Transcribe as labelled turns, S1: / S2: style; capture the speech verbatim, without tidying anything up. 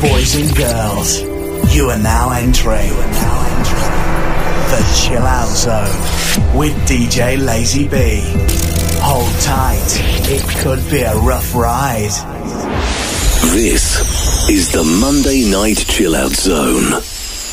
S1: Boys and girls, you are now entering the Chill Out Zone with D J Lazy B. Hold tight, it could be a rough ride.
S2: This is the Monday Night Chill Out Zone.